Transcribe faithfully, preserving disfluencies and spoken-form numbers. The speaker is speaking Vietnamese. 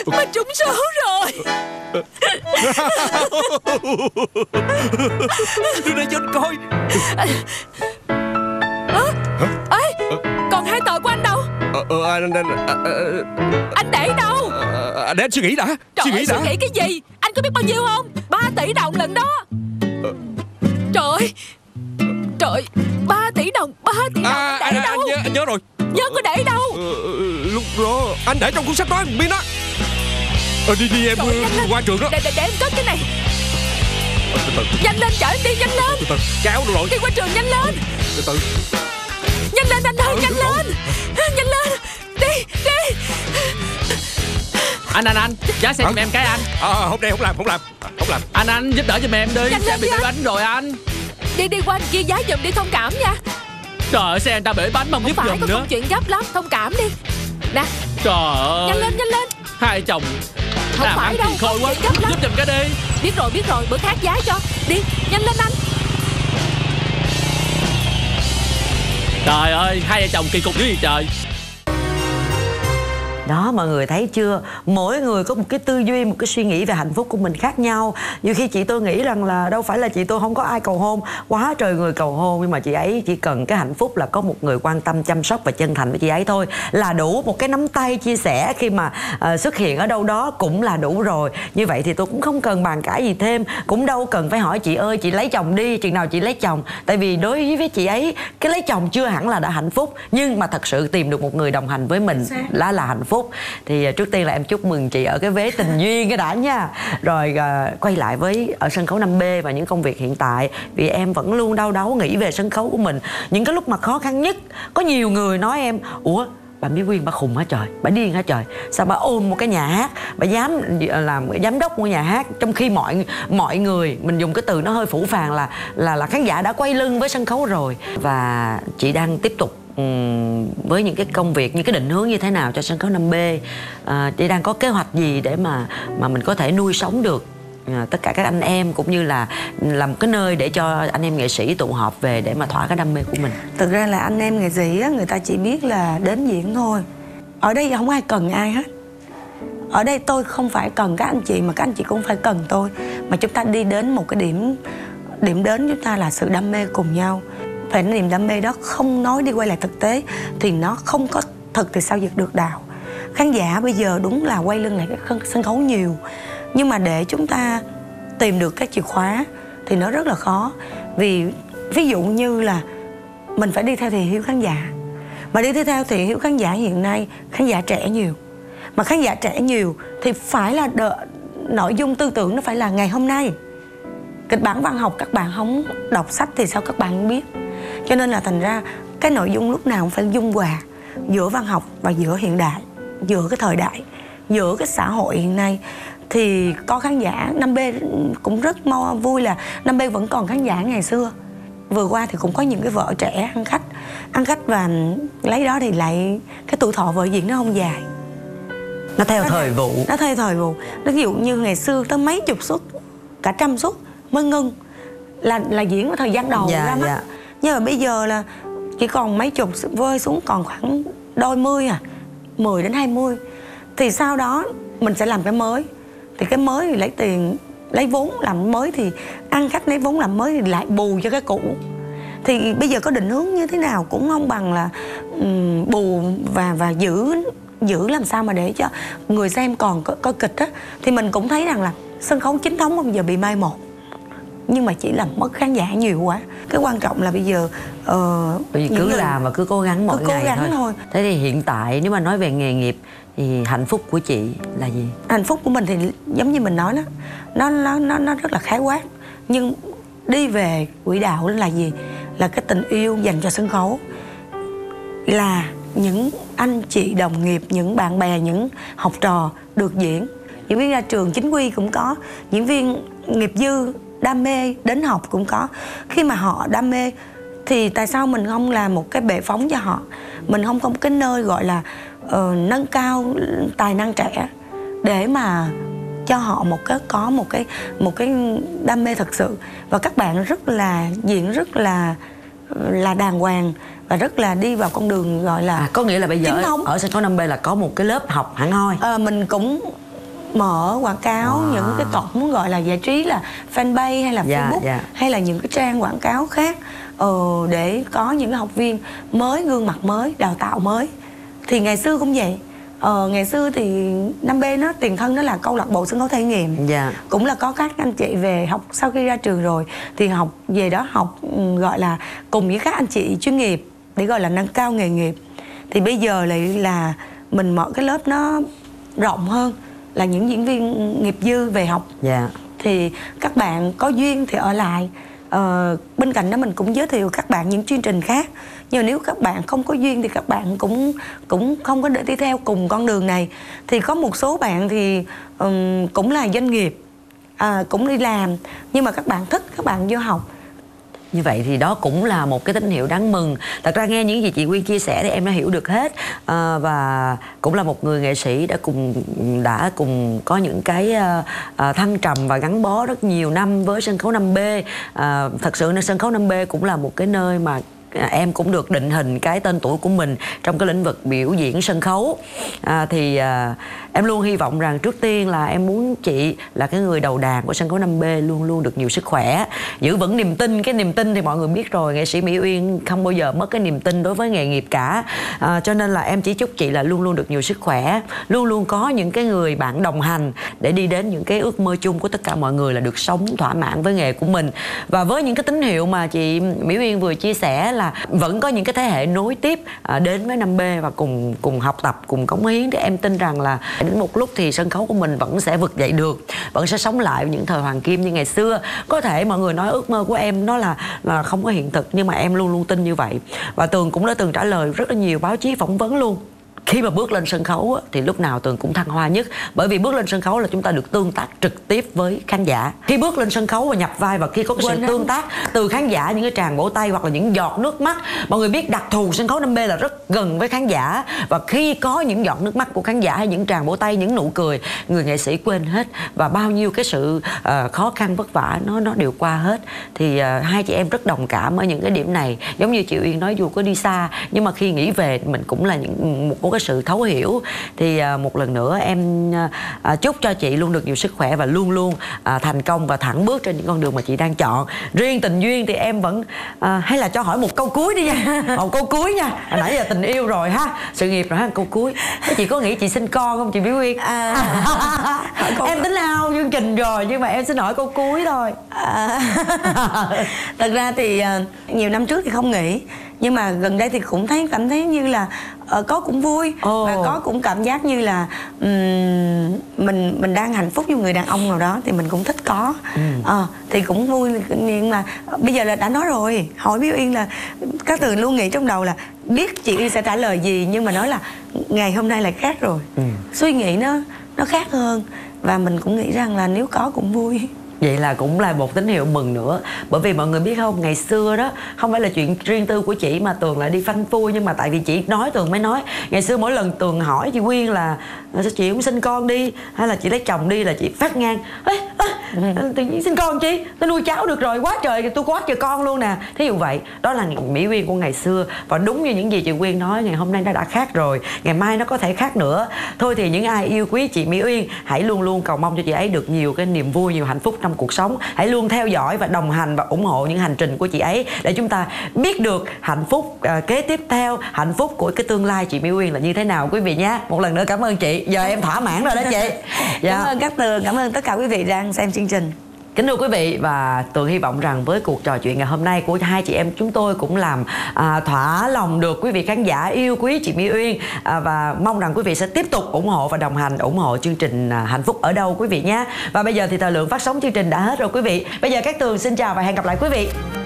Mình trúng số rồi. Đưa đây cho anh coi. à, Ê, còn hai tờ của anh đâu? Ờ, ờ, anh, anh, anh, Anh để đâu? anh, để anh suy nghĩ đã. Trời Suy nghĩ ơi, đã. suy nghĩ cái gì? Anh có biết bao nhiêu không? Ba tỷ đồng lần đó. Trời ơi, trời, ba tỷ đồng, ba tỷ đồng. À, Anh để à, đâu? anh nhớ, anh nhớ rồi. Nhớ có để đâu? Ờ, lúc đó anh để trong cuốn sách đó em biết đó. Ờ, đi đi em. Trời, nhanh lên. Qua trường đó. Để, để, để em cất cái này. Từ từ. Nhanh lên, chở em đi, nhanh lên. Từ từ. Kéo được rồi. Đi qua trường, nhanh lên. Từ từ. Nhanh lên anh ơi, Ừ, nhanh được lên. Nhanh lên. Đi, đi. Anh anh anh giá xe giùm em cái anh. À, hôm nay không làm, không làm, không làm. Anh anh giúp đỡ giùm em đi. Nhanh Xe lên bị đi bể anh. bánh rồi anh. Đi đi qua anh kia giá giùm đi, thông cảm nha. Trời ơi, xe anh ta bể bánh mà không Không giúp phải, giùm có nữa. công chuyện gấp lắm, thông cảm đi. Nè, Trời ơi. nhanh lên, nhanh lên. Hai chồng Không làm phải ăn đâu, tiền khôi công quá. chuyện gấp lắm. Giúp giùm cái đi. Biết rồi, biết rồi, bữa khác giá cho. Đi, nhanh lên anh. Trời ơi, hai vợ chồng kỳ cục dữ gì trời. Đó, mọi người thấy chưa? Mỗi người có một cái tư duy, một cái suy nghĩ về hạnh phúc của mình khác nhau. Nhiều khi chị tôi nghĩ rằng là đâu phải là chị tôi không có ai cầu hôn, quá trời người cầu hôn, nhưng mà chị ấy chỉ cần cái hạnh phúc là có một người quan tâm, chăm sóc và chân thành với chị ấy thôi là đủ. Một cái nắm tay chia sẻ khi mà uh, xuất hiện ở đâu đó cũng là đủ rồi. Như vậy thì tôi cũng không cần bàn cãi gì thêm, cũng đâu cần phải hỏi chị ơi chị lấy chồng đi, chừng nào chị lấy chồng. Tại vì đối với chị ấy, cái lấy chồng chưa hẳn là đã hạnh phúc, nhưng mà thật sự tìm được một người đồng hành với mình là là hạnh phúc. Thì trước tiên là em chúc mừng chị ở cái vế tình duyên cái đã nha. Rồi uh, quay lại với ở sân khấu năm B và những công việc hiện tại. Vì em vẫn luôn đau đáu nghĩ về sân khấu của mình. Những cái lúc mà khó khăn nhất, có nhiều người nói em: ủa bà Mỹ Quyên bà khùng hả trời, bà điên hả trời, sao bà ôm một cái nhà hát, bà dám làm giám đốc của nhà hát, trong khi mọi mọi người, mình dùng cái từ nó hơi phũ phàng là là là khán giả đã quay lưng với sân khấu rồi. Và chị đang tiếp tục um, với những cái công việc, những cái định hướng như thế nào cho sân khấu năm B? À, chị đang có kế hoạch gì để mà mà mình có thể nuôi sống được À, tất cả các anh em, cũng như là làm cái nơi để cho anh em nghệ sĩ tụ họp về để mà thỏa cái đam mê của mình? Thực ra là anh em nghệ sĩ á, người ta chỉ biết là đến diễn thôi. Ở đây không ai cần ai hết. Ở đây tôi không phải cần các anh chị, mà các anh chị cũng phải cần tôi. Mà chúng ta đi đến một cái điểm Điểm đến chúng ta là sự đam mê cùng nhau. Và niềm đam mê đó không nói đi quay lại thực tế thì nó không có thực thì sao giật được đào. Khán giả bây giờ đúng là quay lưng lại cái sân khấu nhiều, nhưng mà để chúng ta tìm được cái chìa khóa thì nó rất là khó. Vì ví dụ như là mình phải đi theo thị hiếu khán giả, mà đi theo thị hiếu khán giả hiện nay khán giả trẻ nhiều, mà khán giả trẻ nhiều thì phải là đợi, nội dung tư tưởng nó phải là ngày hôm nay. Kịch bản văn học các bạn không đọc sách thì sao các bạn biết. Cho nên là thành ra cái nội dung lúc nào cũng phải dung hòa giữa văn học và giữa hiện đại, giữa cái thời đại, giữa cái xã hội hiện nay. Thì có khán giả, năm B cũng rất mau vui là năm B vẫn còn khán giả ngày xưa. Vừa qua thì cũng có những cái vợ trẻ ăn khách Ăn khách và lấy đó thì lại cái tuổi thọ vợ diễn nó không dài. Nó theo nó thời vụ Nó theo thời vụ. Ví dụ như ngày xưa tới mấy chục suất, cả trăm suất mới ngưng Là là diễn ở thời gian đầu dạ, ra mắt dạ. Nhưng mà bây giờ là chỉ còn mấy chục, vơi xuống còn khoảng đôi mươi à, mười đến hai mươi. Thì sau đó mình sẽ làm cái mới. Thì cái mới thì lấy tiền, lấy vốn làm mới, thì ăn khách lấy vốn làm mới thì lại bù cho cái cũ. Thì bây giờ có định hướng như thế nào cũng không bằng là um, bù và và giữ giữ làm sao mà để cho người xem còn có, có kịch á. Thì mình cũng thấy rằng là sân khấu chính thống bây giờ bị mai một, nhưng mà chỉ làm mất khán giả nhiều quá. Cái quan trọng là bây giờ uh, Bởi vì cứ người, làm và cứ cố gắng mỗi cứ cố ngày gắng thôi. thôi. Thế thì hiện tại nếu mà nói về nghề nghiệp thì hạnh phúc của chị là gì? Hạnh phúc của mình thì giống như mình nói đó, nó nó nó nó rất là khái quát, nhưng đi về quỹ đạo là gì? Là cái tình yêu dành cho sân khấu, là những anh chị đồng nghiệp, những bạn bè, những học trò được diễn. Diễn viên ra trường chính quy cũng có, diễn viên nghiệp dư đam mê đến học cũng có. Khi mà họ đam mê thì tại sao mình không làm một cái bệ phóng cho họ? Mình không có một cái nơi gọi là uh, nâng cao tài năng trẻ để mà cho họ một cái có một cái một cái đam mê thật sự. Và các bạn rất là diễn rất là là đàng hoàng và rất là đi vào con đường gọi là à, có nghĩa là bây giờ chính thống. Ở sân khấu năm B là có một cái lớp học hẳn hoi. À, mình cũng mở quảng cáo Wow. những cái cổng gọi là giải trí là fanpage hay là Dạ, Facebook dạ. hay là những cái trang quảng cáo khác, ờ, để có những cái học viên mới, gương mặt mới, đào tạo mới. Thì ngày xưa cũng vậy. Ờ, ngày xưa thì năm B nó tiền thân nó là câu lạc bộ sân khấu thể nghiệm. Dạ. Cũng là có các anh chị về học sau khi ra trường rồi thì học về đó học, ừ, gọi là cùng với các anh chị chuyên nghiệp để gọi là nâng cao nghề nghiệp. Thì bây giờ lại là mình mở cái lớp nó rộng hơn, là những diễn viên nghiệp dư về học. Dạ. Thì các bạn có duyên thì ở lại. Ờ, bên cạnh đó mình cũng giới thiệu các bạn những chương trình khác. Nhưng mà nếu các bạn không có duyên thì các bạn cũng cũng không có để đi theo cùng con đường này. Thì có một số bạn thì um, cũng là doanh nghiệp, à, cũng đi làm, nhưng mà các bạn thích, các bạn vô học. Như vậy thì đó cũng là một cái tín hiệu đáng mừng. Thật ra nghe những gì chị Quyên chia sẻ thì em đã hiểu được hết, à, và cũng là một người nghệ sĩ đã cùng đã cùng có những cái à, thăng trầm và gắn bó rất nhiều năm với sân khấu năm B. À, thật sự là sân khấu năm B cũng là một cái nơi mà em cũng được định hình cái tên tuổi của mình trong cái lĩnh vực biểu diễn sân khấu. À, thì à, em luôn hy vọng rằng trước tiên là em muốn chị là cái người đầu đàn của sân khấu năm B luôn luôn được nhiều sức khỏe, giữ vững niềm tin. Cái niềm tin thì mọi người biết rồi, nghệ sĩ Mỹ Uyên không bao giờ mất cái niềm tin đối với nghề nghiệp cả. À, cho nên là em chỉ chúc chị là luôn luôn được nhiều sức khỏe, luôn luôn có những cái người bạn đồng hành để đi đến những cái ước mơ chung của tất cả mọi người là được sống thỏa mãn với nghề của mình. Và với những cái tín hiệu mà chị Mỹ Uyên vừa chia sẻ là vẫn có những cái thế hệ nối tiếp à, đến với năm B và cùng cùng học tập, cùng cống hiến, thì em tin rằng là đến một lúc thì sân khấu của mình vẫn sẽ vực dậy được, vẫn sẽ sống lại những thời hoàng kim như ngày xưa. Có thể mọi người nói ước mơ của em nó là là không có hiện thực, nhưng mà em luôn luôn tin như vậy. Và Tường cũng đã từng trả lời rất là nhiều báo chí phỏng vấn luôn. Khi mà bước lên sân khấu thì lúc nào Tường cũng thăng hoa nhất. Bởi vì bước lên sân khấu là chúng ta được tương tác trực tiếp với khán giả. Khi bước lên sân khấu và nhập vai và khi có cái sự tương tác từ khán giả, những cái tràng vỗ tay hoặc là những giọt nước mắt, mọi người biết đặc thù sân khấu năm B là rất gần với khán giả. Và khi có những giọt nước mắt của khán giả hay những tràng vỗ tay, những nụ cười, người nghệ sĩ quên hết. Và bao nhiêu cái sự uh, khó khăn vất vả nó nó đều qua hết. Thì uh, hai chị em rất đồng cảm ở những cái điểm này. Giống như chị Uyên nói, dù có đi xa nhưng mà khi nghĩ về mình cũng là những một cái sự thấu hiểu. Thì à, một lần nữa em à, chúc cho chị luôn được nhiều sức khỏe và luôn luôn à, thành công và thẳng bước trên những con đường mà chị đang chọn. Riêng tình duyên thì em vẫn à, hay là cho hỏi một câu cuối đi nha. Một câu cuối nha. Hồi nãy giờ tình yêu rồi ha, sự nghiệp rồi ha, câu cuối. Chị có nghĩ chị sinh con không chị Mỹ Uyên? À, em tính lao chương trình rồi nhưng mà em xin hỏi câu cuối thôi. À, thật ra thì uh, nhiều năm trước thì không nghĩ, nhưng mà gần đây thì cũng thấy cảm thấy như là uh, có cũng vui. oh. Và có cũng cảm giác như là um, mình mình đang hạnh phúc với người đàn ông nào đó thì mình cũng thích có. ừ. uh, thì cũng vui. Nhưng mà bây giờ là đã nói rồi, hỏi Mỹ Uyên là các Tường luôn nghĩ trong đầu là biết chị Uyên sẽ trả lời gì, nhưng mà nói là ngày hôm nay lại khác rồi. ừ. Suy nghĩ nó nó khác hơn và mình cũng nghĩ rằng là nếu có cũng vui. Vậy là cũng là một tín hiệu mừng nữa. Bởi vì mọi người biết không, ngày xưa đó không phải là chuyện riêng tư của chị mà Tường lại đi phanh phui. Nhưng mà tại vì chị nói Tường mới nói. Ngày xưa mỗi lần Tường hỏi chị Quyên là sao chị không sinh con đi, hay là chị lấy chồng đi, là chị phát ngang: Ê, à, tự nhiên sinh con chi, tôi nuôi cháu được rồi, quá trời, tôi quá trời con luôn nè. Thí dụ vậy. Đó là Mỹ Uyên của ngày xưa. Và đúng như những gì chị Quyên nói, ngày hôm nay nó đã khác rồi, ngày mai nó có thể khác nữa. Thôi thì những ai yêu quý chị Mỹ Uyên, hãy luôn luôn cầu mong cho chị ấy được nhiều cái niềm vui, nhiều hạnh phúc trong cuộc sống. Hãy luôn theo dõi và đồng hành và ủng hộ những hành trình của chị ấy để chúng ta biết được hạnh phúc uh, kế tiếp theo, hạnh phúc của cái tương lai chị Mỹ Uyên là như thế nào quý vị nhé. Một lần nữa cảm ơn chị. Giờ em thỏa mãn rồi đó chị. Dạ. Cảm ơn các Tường, cảm ơn tất cả quý vị đang xem chương trình. Kính thưa quý vị, và Tường hy vọng rằng với cuộc trò chuyện ngày hôm nay của hai chị em chúng tôi cũng làm à, thỏa lòng được quý vị khán giả yêu quý chị Mỹ Uyên, à, và mong rằng quý vị sẽ tiếp tục ủng hộ và đồng hành ủng hộ chương trình à, Hạnh Phúc Ở Đâu quý vị nhé. Và bây giờ thì thời lượng phát sóng chương trình đã hết rồi quý vị. Bây giờ các Tường xin chào và hẹn gặp lại quý vị.